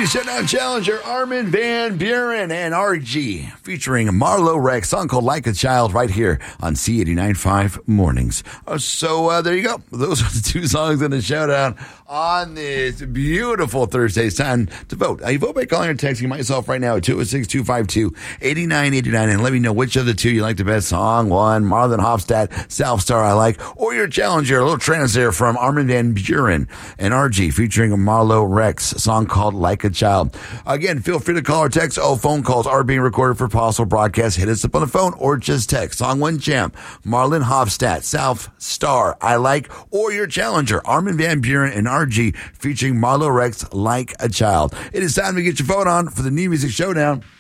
Music Showdown Challenger, Armin van Buuren and RG, featuring Marlo Rex, song called Like a Child, right here on C89.5 Mornings. There you go. Those are the two songs in the showdown on this beautiful Thursday. It's time to vote. You vote by calling or texting myself right now at 206-252-8989 and let me know which of the two you like the best. Song one, Marlon Hofstadt, South Star I Like, or your challenger, a little trance there from Armin van Buuren and RG, featuring Marlo Rex, song called Like a Child. Again, feel free to call or text. All phone calls are being recorded for possible broadcast. Hit us up on the phone or just text. Song one champ, Marlon Hofstadt, South Star I Like, or your challenger, Armin van Buuren and RG, featuring Marlo Rex, Like a Child. It is time to get your vote on for the New Music Showdown.